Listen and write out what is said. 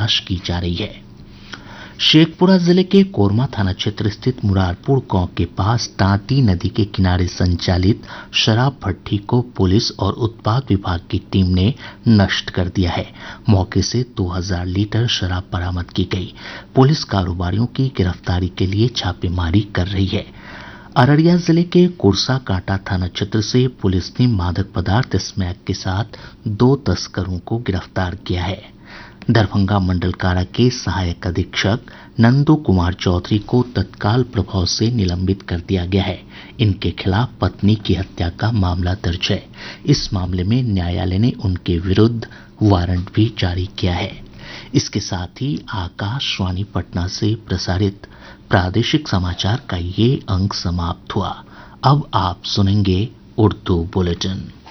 तलाश की जा रही है। शेखपुरा जिले के कोरमा थाना क्षेत्र स्थित मुरारपुर गांव के पास टांटी नदी के किनारे संचालित शराब भट्ठी को पुलिस और उत्पाद विभाग की टीम ने नष्ट कर दिया है। मौके से 2000 लीटर शराब बरामद की गई। पुलिस कारोबारियों की गिरफ्तारी के लिए छापेमारी कर रही है। अररिया जिले के कुरसा कांटा थाना क्षेत्र से पुलिस ने मादक पदार्थ स्मैक के साथ 2 तस्करों को गिरफ्तार किया है। दरभंगा मंडल कारा के सहायक अधीक्षक नंदू कुमार चौधरी को तत्काल प्रभाव से निलंबित कर दिया गया है। इनके खिलाफ पत्नी की हत्या का मामला दर्ज है। इस मामले में न्यायालय ने उनके विरुद्ध वारंट भी जारी किया है। इसके साथ ही आकाशवाणी पटना से प्रसारित प्रादेशिक समाचार का ये अंक समाप्त हुआ। अब आप सुनेंगे उर्दू बुलेटिन।